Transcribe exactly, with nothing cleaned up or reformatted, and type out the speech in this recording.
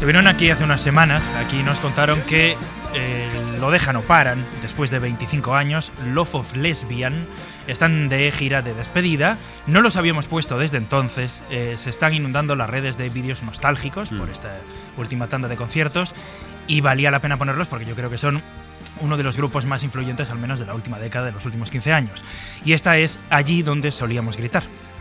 Estuvieron aquí hace unas semanas, aquí nos contaron que eh, lo dejan o paran después de veinticinco años. Love of Lesbian están de gira de despedida, no los habíamos puesto desde entonces, eh, se están inundando las redes de vídeos nostálgicos mm. por esta última tanda de conciertos y valía la pena ponerlos porque yo creo que son uno de los grupos más influyentes al menos de la última década, de los últimos quince años. Y esta es Allí donde solíamos gritar.